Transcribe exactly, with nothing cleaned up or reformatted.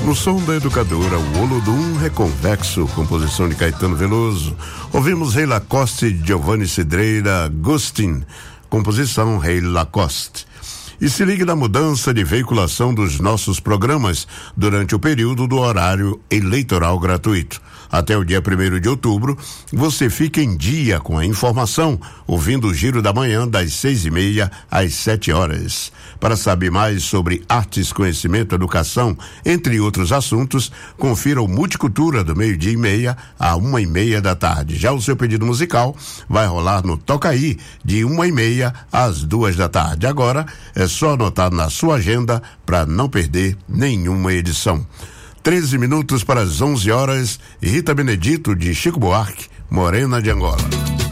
No som da educadora, o Olodum Reconvexo, composição de Caetano Veloso. Ouvimos Rei Lacoste de Giovanni Cidreira Agustin, composição Rei Lacoste. E se ligue na mudança de veiculação dos nossos programas durante o período do horário eleitoral gratuito. Até o dia primeiro de outubro, você fica em dia com a informação, ouvindo o Giro da Manhã das seis e meia às sete horas. Para saber mais sobre artes, conhecimento, educação, entre outros assuntos, confira o Multicultura do meio-dia e meia a uma e meia da tarde. Já o seu pedido musical vai rolar no Toca Aí, de uma e meia às duas da tarde. Agora é só anotar na sua agenda para não perder nenhuma edição. treze minutos para as onze horas, Rita Benedito de Chico Buarque, Morena de Angola.